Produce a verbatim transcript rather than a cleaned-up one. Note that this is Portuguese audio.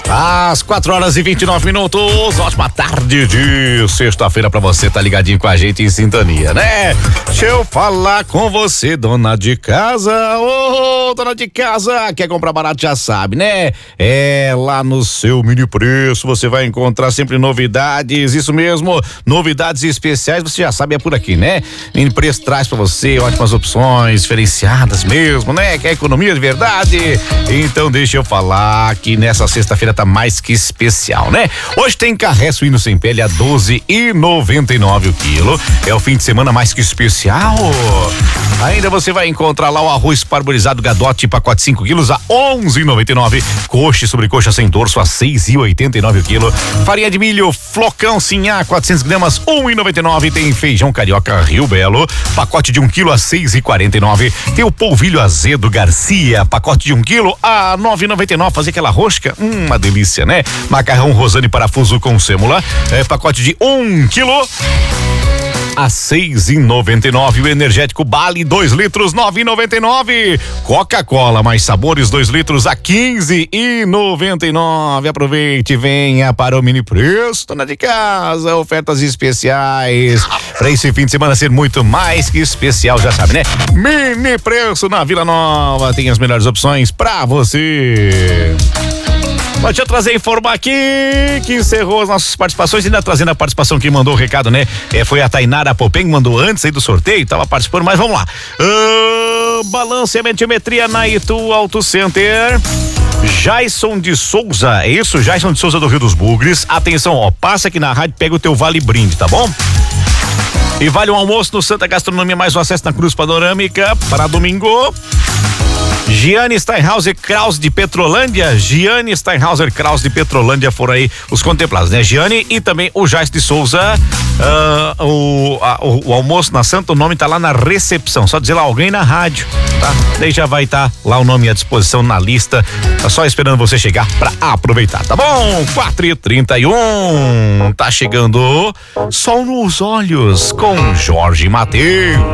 Às quatro horas e vinte e nove minutos, ótima tarde de sexta-feira pra você, tá ligadinho com a gente em sintonia, né? Deixa eu falar com você, dona de casa, ô, oh, dona de casa, quer comprar barato já sabe, né? É, lá no seu mini preço você vai encontrar sempre novidades, isso mesmo, novidades especiais, você já sabe, é por aqui, né? Mini preço traz pra você ótimas opções, diferenciadas mesmo, né? Quer economia de verdade? Então deixa eu falar que nessa sexta-feira tá mais que especial, né? Hoje tem carré suíno sem pele a doze e noventa e nove o quilo. É o fim de semana mais que especial. Ainda você vai encontrar lá o arroz parboilizado Gadote, pacote cinco quilos a onze e noventa e nove. Coxa e sobrecoxa sem dorso a seis e oitenta e nove o quilo. Farinha de milho flocão Sinhá quatrocentos gramas um e noventa e nove. Tem feijão carioca Rio Belo, pacote de um quilo a seis e quarenta e nove. Tem o polvilho azedo Garcia, pacote de um quilo a nove e noventa e nove. Fazer aquela rosca, hum, uma delícia, né? Macarrão Rosane parafuso com sêmula, é, pacote de um quilo a seis e noventa e nove. O energético Bali dois litros nove e noventa e nove. Coca-Cola mais sabores dois litros a quinze e noventa e nove. Aproveite, venha para o mini preço, dona de casa, ofertas especiais para esse fim de semana ser muito mais que especial, já sabe, né? Mini preço na Vila Nova, tem as melhores opções para você. Mas deixa eu trazer e informar aqui que encerrou as nossas participações, ainda trazendo a participação que mandou o recado, né? É, foi a Tainara Popeng, mandou antes aí do sorteio, tava participando, mas vamos lá. Uh, balanceamento de geometria na Itu Auto Center. Jason de Souza, é isso? Jason de Souza do Rio dos Bugres. Atenção, ó, passa aqui na rádio, pega o teu vale brinde, tá bom? E vale um almoço no Santa Gastronomia, mais um acesso na Cruz Panorâmica para domingo. Giane Steinhauser Kraus de Petrolândia, Giane Steinhauser Kraus de Petrolândia foram aí os contemplados, né? Giane e também o Jace de Souza, uh, o, a, o, o almoço na Santa, o nome tá lá na recepção, só dizer lá alguém na rádio, tá? Daí já vai estar tá lá o nome à disposição na lista, tá só esperando você chegar pra aproveitar, tá bom? quatro e trinta e um, tá chegando Sol nos Olhos com Jorge Mateus.